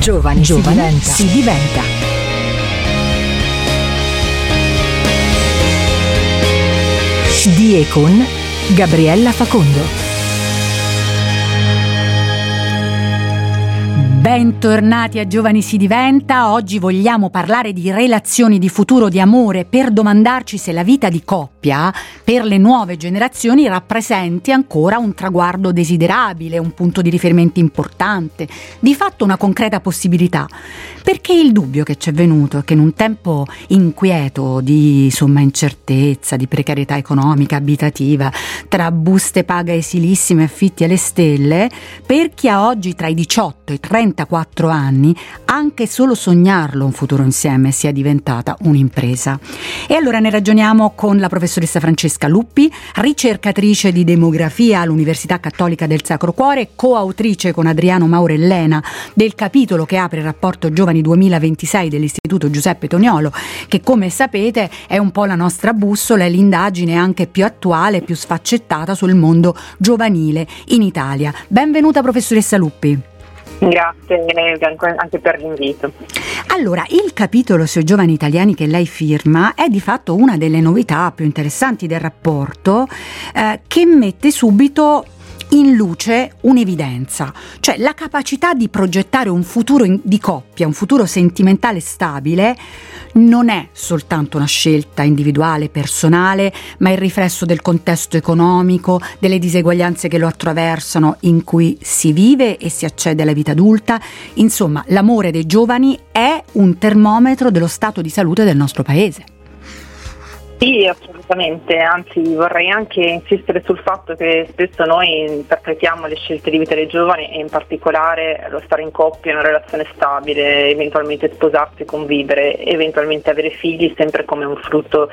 Giovani si diventa. Di e con Gabriella Facondo. Bentornati a Giovani si diventa. Oggi vogliamo parlare di relazioni, di futuro, di amore, per domandarci se la vita di coppia per le nuove generazioni rappresenti ancora un traguardo desiderabile, un punto di riferimento importante, di fatto una concreta possibilità. Perché il dubbio che ci è venuto è che in un tempo inquieto di incertezza, di precarietà economica, abitativa, tra buste paga esilissime e affitti alle stelle, per chi ha oggi tra i 18 e i 34 anni, anche solo sognarlo un futuro insieme sia diventata un'impresa. E allora ne ragioniamo con la professoressa Francesca Luppi, ricercatrice di demografia all'Università Cattolica del Sacro Cuore, coautrice con Adriano Maurellena del capitolo che apre il rapporto Giovani 2026 dell'Istituto Giuseppe Toniolo, che come sapete è un po' la nostra bussola e l'indagine anche più attuale, più sfaccettata sul mondo giovanile in Italia. Benvenuta professoressa Luppi. Grazie anche per l'invito. Allora, il capitolo sui giovani italiani che lei firma è di fatto una delle novità più interessanti del rapporto, che mette subito in luce un'evidenza, cioè la capacità di progettare un futuro di coppia, un futuro sentimentale stabile, non è soltanto una scelta individuale, personale, ma il riflesso del contesto economico, delle diseguaglianze che lo attraversano, in cui si vive e si accede alla vita adulta. Insomma, l'amore dei giovani è un termometro dello stato di salute del nostro paese. Sì, assolutamente, anzi vorrei anche insistere sul fatto che spesso noi interpretiamo le scelte di vita dei giovani e in particolare lo stare in coppia, una relazione stabile, eventualmente sposarsi, convivere, eventualmente avere figli sempre come un frutto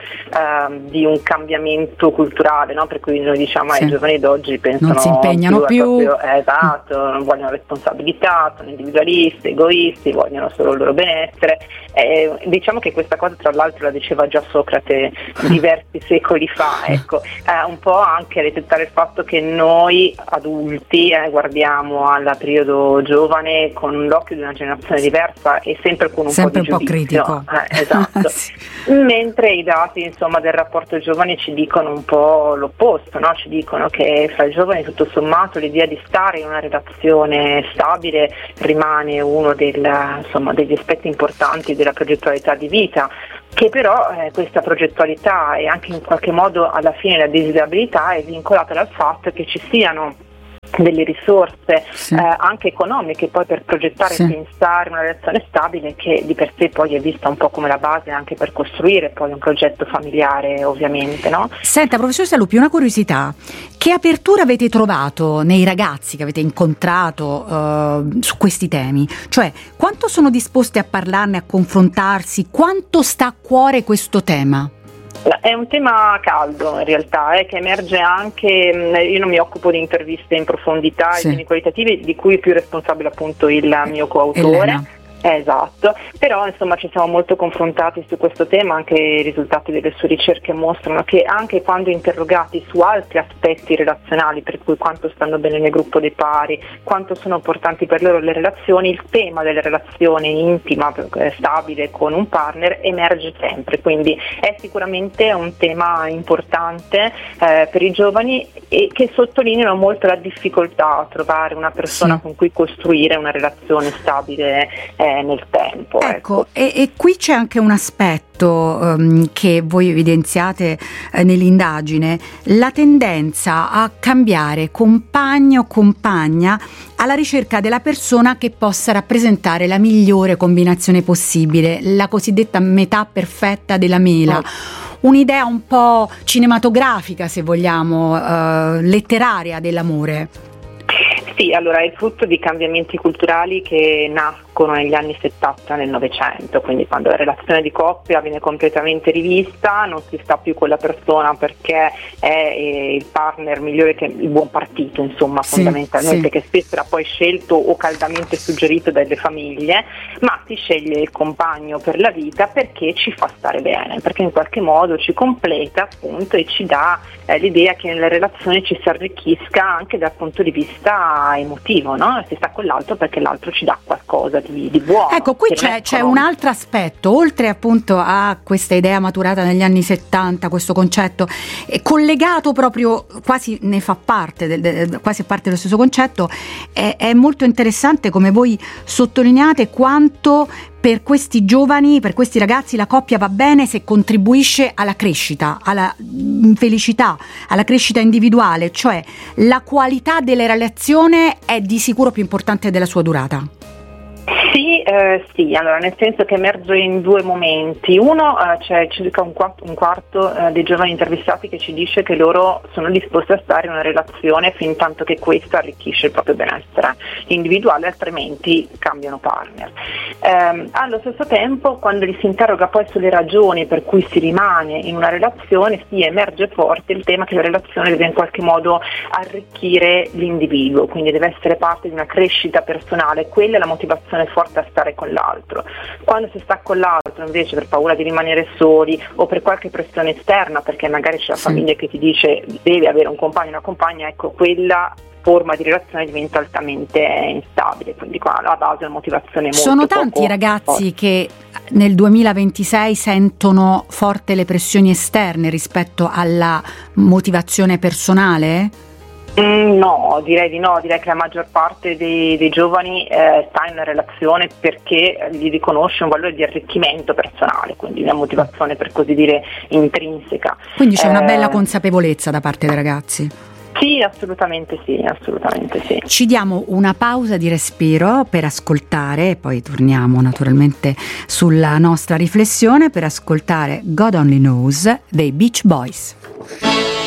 di un cambiamento culturale, no? Per cui noi diciamo ai giovani d'oggi pensano non si impegnano più. Esatto, non vogliono responsabilità, sono individualisti, egoisti, vogliono solo il loro benessere. Diciamo che questa cosa tra l'altro la diceva già Socrate diversi secoli fa, ecco, un po' anche a riflettere il fatto che noi adulti guardiamo al periodo giovane con l'occhio di una generazione diversa e sempre con un po' di giudizio, critico. Esatto. Sì. Mentre i dati insomma del rapporto giovani ci dicono un po' l'opposto, no? Ci dicono che fra i giovani tutto sommato l'idea di stare in una relazione stabile rimane uno degli aspetti importanti della progettualità di vita, che però questa progettualità e anche in qualche modo alla fine la desiderabilità è vincolata dal fatto che ci siano delle risorse anche economiche poi per progettare e pensare una relazione stabile, che di per sé poi è vista un po' come la base anche per costruire poi un progetto familiare, ovviamente, no? Senta, professoressa Luppi, una curiosità: che apertura avete trovato nei ragazzi che avete incontrato su questi temi? Cioè, quanto sono disposti a parlarne, a confrontarsi, quanto sta a cuore questo tema? È un tema caldo in realtà, che emerge anche, io non mi occupo di interviste in profondità e temi qualitativi, di cui è più responsabile appunto il mio coautore. Elena. Esatto, però insomma ci siamo molto confrontati su questo tema, anche i risultati delle sue ricerche mostrano che anche quando interrogati su altri aspetti relazionali, per cui quanto stanno bene nel gruppo dei pari, quanto sono importanti per loro le relazioni, il tema delle relazioni intima, stabile con un partner emerge sempre, quindi è sicuramente un tema importante per i giovani e che sottolineano molto la difficoltà a trovare una persona con cui costruire una relazione stabile nel tempo. Ecco. E qui c'è anche un aspetto che voi evidenziate nell'indagine, la tendenza a cambiare compagno o compagna alla ricerca della persona che possa rappresentare la migliore combinazione possibile, la cosiddetta metà perfetta della mela. Un'idea un po' cinematografica, se vogliamo, letteraria dell'amore. Sì, allora è frutto di cambiamenti culturali che nascono negli anni 70 nel Novecento, quindi quando la relazione di coppia viene completamente rivista, non si sta più con la persona perché è il partner migliore, che il buon partito, insomma, fondamentalmente, che spesso era poi scelto o caldamente suggerito dalle famiglie, ma si sceglie il compagno per la vita perché ci fa stare bene, perché in qualche modo ci completa appunto e ci dà l'idea che nella relazione ci si arricchisca anche dal punto di vista emotivo, no? Si sta con l'altro perché l'altro ci dà qualcosa di buono. Ecco, qui c'è un altro aspetto, oltre appunto a questa idea maturata negli anni 70, questo concetto collegato proprio, quasi ne fa parte, quasi parte dello stesso concetto, è molto interessante come voi sottolineate quanto per questi giovani, per questi ragazzi, la coppia va bene se contribuisce alla crescita, alla felicità, alla crescita individuale, cioè la qualità della relazione è di sicuro più importante della sua durata. Sì, allora nel senso che emerge in due momenti. Uno, c'è circa un quarto dei giovani intervistati che ci dice che loro sono disposti a stare in una relazione fin tanto che questa arricchisce il proprio benessere individuale, altrimenti cambiano partner. Allo stesso tempo, quando li si interroga poi sulle ragioni per cui si rimane in una relazione, emerge forte il tema che la relazione deve in qualche modo arricchire l'individuo, quindi deve essere parte di una crescita personale, quella è la motivazione forte a stare con l'altro. Quando si sta con l'altro invece per paura di rimanere soli o per qualche pressione esterna, perché magari c'è la famiglia che ti dice devi avere un compagno o una compagna, ecco, quella forma di relazione diventa altamente instabile, quindi qua alla base la motivazione molto Sono tanti ragazzi che nel 2026 sentono forte le pressioni esterne rispetto alla motivazione personale? No, direi di no, direi che la maggior parte dei giovani sta in una relazione perché gli riconosce un valore di arricchimento personale, quindi una motivazione per così dire intrinseca. Quindi c'è una bella consapevolezza da parte dei ragazzi. Sì, assolutamente sì, assolutamente sì. Ci diamo una pausa di respiro per ascoltare, e poi torniamo naturalmente sulla nostra riflessione per ascoltare God Only Knows dei Beach Boys.